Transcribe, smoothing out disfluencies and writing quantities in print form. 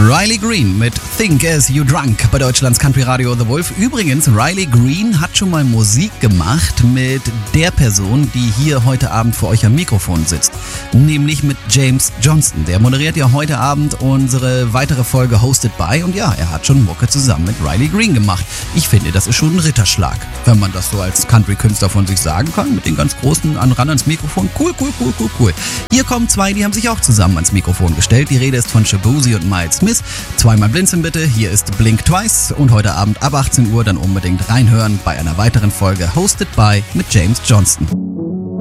Riley Green mit Think As You Drunk bei Deutschlands Country Radio The Wolf. Übrigens, Riley Green hat schon mal Musik gemacht mit der Person, die hier heute Abend vor euch am Mikrofon sitzt. Nämlich mit James Johnston. Der moderiert ja heute Abend unsere weitere Folge Hosted by. Und ja, er hat schon Mucke zusammen mit Riley Green gemacht. Ich finde, das ist schon ein Ritterschlag, wenn man das so als Country-Künstler von sich sagen kann. Mit den ganz großen ran ans Mikrofon. Cool. Hier kommen zwei, die haben sich auch zusammen ans Mikrofon gestellt. Die Rede ist von Shaboozey und Miles Smith. Zweimal blinzeln bitte, hier ist Blink Twice und heute Abend ab 18 Uhr dann unbedingt reinhören bei einer weiteren Folge Hosted by mit James Johnston.